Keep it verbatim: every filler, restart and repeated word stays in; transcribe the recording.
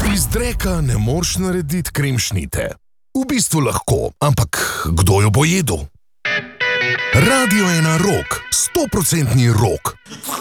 Iz dreka ne moreš narediti kremšnite. V bistvu lahko, ampak kdo jo bo jedel? Radio ena Rock, stoprocentni rock.